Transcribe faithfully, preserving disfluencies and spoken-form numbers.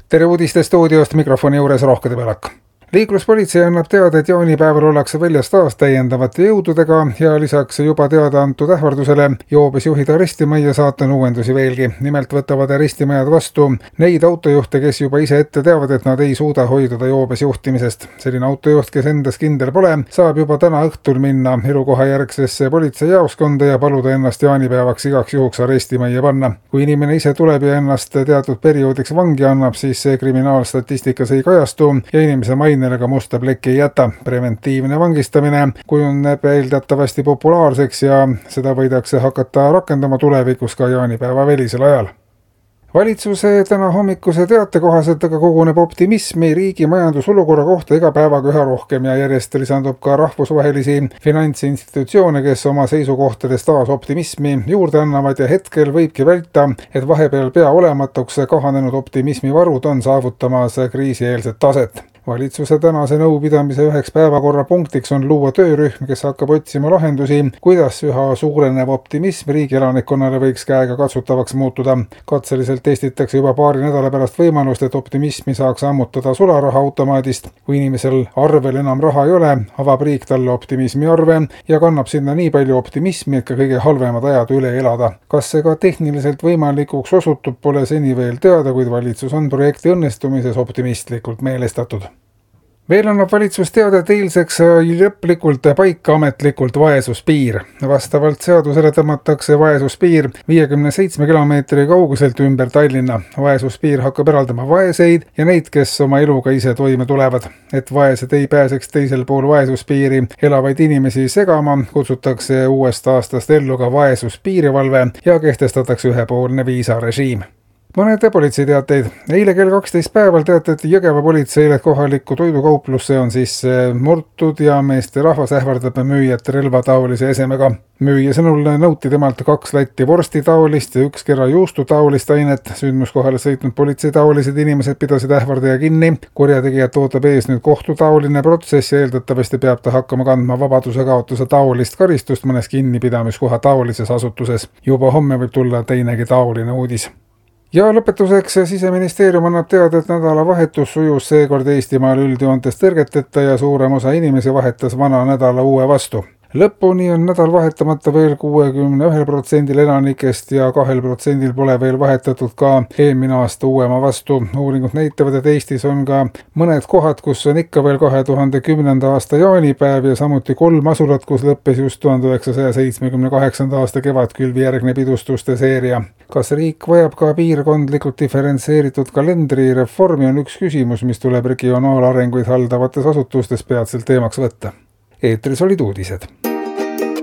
Tere uudiste stuudiost, mikrofoni juures Rohkede Pelak. Liikluspolitsei annab teada, et jaanipäeval ollakse väljas taas täiendavate jõududega ja lisaks juba teada antud ähvardusele joobes juhid arestimajja saata on uuendusi veelgi. Nimelt võtavad arestimajad vastu neid autojuhte, kes juba ise ette teavad, et nad ei suuda hoiduda joobes juhtimisest. Selline autojuht, kes endas kindel pole, saab juba täna õhtul minna elukoha järgsesse politseijaoskonda ja paluda ennast jaanipäevaks igaks juhuks arestimajja panna. Kui inimene ise tuleb ja ennast teatud perioodiks vangi annab, siis see kriminaalstatistikas ei kajastu ja inimese maine ka musta plekki ei jäta. Preventiivne vangistamine kujuneb eeldatavasti populaarseks ja seda võidakse hakata rakendama tulevikus ka jaanipäeva välisel ajal. Valitsuse täna hommikuse teate kohaselt aga koguneb optimismi riigi majandusolukorra kohta iga päevaga üha rohkem ja järjest lisandub ka rahvusvahelisi finantsinstitutsioone, kes oma seisukohtades taas optimismi juurde annavad ja hetkel võibki välta, et vahepeal pea olematuks kahanenud optimismi varud on saavutamas kriisieelset taset. Valitsuse tänase nõupidamise üheks päevakorra punktiks on luua töörühm, kes hakkab otsima lahendusi, kuidas üha suurenev optimism riigi elanikkonnale võiks käega katsutavaks muutuda. Katseliselt testitakse juba paari nädala pärast võimalust, et optimismi saaks ammutada sularaha automaadist. Kui inimesel arvel enam raha ei ole, avab riik talle optimismi arve ja kannab sinna nii palju optimismi, et ka kõige halvemad ajad üle elada. Kas see ka tehniliselt võimalikuks osutub, pole seni veel teada, kuid valitsus on projekti õnnestumises optimistlikult meelestatud. Veel annab valitsus teada, et eilseks lõplikult paika ametlikult vaesuspiir. Vastavalt seadusele tõmmatakse vaesuspiir viiekümne seitsme kilomeetri kauguselt ümber Tallinna. Vaesuspiir hakkab eraldama vaeseid ja neid, kes oma eluga ise toime tulevad. Et vaesed ei pääseks teisel pool vaesuspiiri elavaid inimesi segama, kutsutakse uuest aastast ellu ka vaesuspiirivalve ja kehtestatakse ühepoolne viisarežiim. Mõned politseiteateid. Eile kell kaksteist päeval teatati Jõgeva politseile, et kohalikku toidukauplusse on siis murtud ja meeste rahvas ähvardab müüjat relvataolise esemega. Müüja sõnul nõuti temalt kaks latti vorsti taolist ja üks kera juustu taolist ainet. Sündmuskohale sõitnud politseitaolised inimesed pidasid ähvardaja kinni. Kurjategijat ootab ees nüüd kohtutaoline protsess ja eeldatavasti peab ta hakkama kandma vabaduse kaotuse taolist karistust mõnes kinnipidamiskoha taolises asutuses. Juba homme võib tulla teinegi taoline uudis. Ja lõpetuseks Siseministeerium annab teada, et nädalavahetus sujus seekord Eestimaal üldjoontes tõrgeteta ja suurem osa inimesi vahetas vana nädala uue vastu. Lõpuni on nädal vahetamata veel kuuekümne ühel protsendil elanikest ja kahel protsendil pole veel vahetatud ka eelmine aasta uuema vastu. Uuringud näitavad, et Eestis on ka mõned kohad, kus on ikka veel kahe tuhande kümnenda aasta jaanipäev ja samuti kolm asulat, kus lõppes just tuhande üheksasaja seitsmekümne kaheksanda aasta kevadkülvi järgne pidustuste seeria. Kas riik vajab ka piirkondlikult diferentseeritud kalendrireformi on üks küsimus, mis tuleb regionaalarenguid haldavates asutustes peatselt teemaks võtta. Eetris olid uudised.